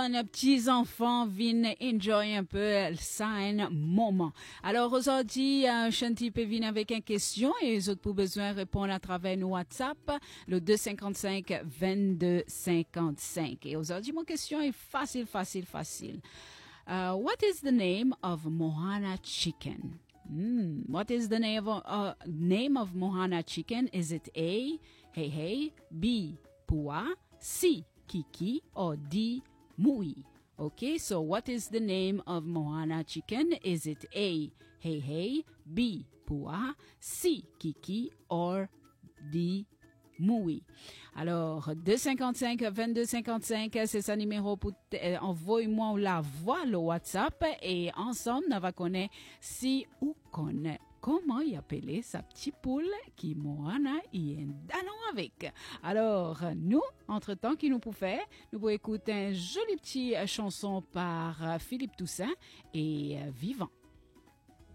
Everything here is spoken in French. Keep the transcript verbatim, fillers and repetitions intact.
Les petits enfants viennent enjoy un peu ça un moment. Alors aujourd'hui, euh, Chanty peut venir avec une question et les autres pour besoin répondre à travers nos WhatsApp, le deux cinquante-cinq vingt-deux cinquante-cinq. Et aujourd'hui, mon question est facile, facile, facile. Uh, what is the name of Mohana chicken? Mm, what is the name of, uh, name of Mohana chicken? Is it A, hey hey, B, Pua, C, Kiki, or D, Mui? Okay, so what is the name of Mohana chicken? Is it A, hey hey, B, Pua, C, Kiki, or D, Mui? Alors, deux cinquante-cinq vingt-deux cinquante-cinq, c'est ça numéro pour euh, envoyez-moi la voix le WhatsApp et ensemble, on va connaître si ou connaît comment y appeler sa petite poule qui Mohana y est danon avec. Alors, nous, entre-temps, qui nous pouvons faire, nous pouvons écouter une jolie petite chanson par Philippe Toussaint et euh, Vivant.